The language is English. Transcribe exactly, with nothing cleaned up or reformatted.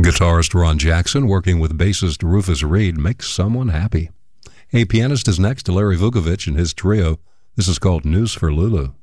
Guitarist Ron Jackson working with bassist Rufus Reid makes someone happy. A Pianist is next to Larry Vukovich and his trio. This is called News for Lulu.